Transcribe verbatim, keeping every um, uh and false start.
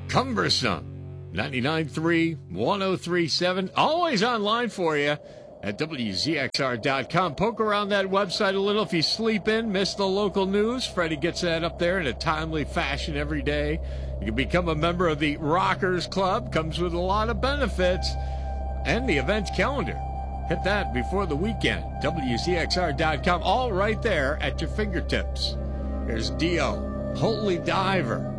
cumbersome. ninety-nine point three, one oh three point seven. Always online for you at W Z X R dot com. Poke around that website a little if you sleep in, miss the local news. Freddie gets that up there in a timely fashion every day. You can become a member of the Rockers Club. Comes with a lot of benefits. And the event calendar. Hit that before the weekend. W Z X R dot com. All right there at your fingertips. Here's Dio, Holy Diver.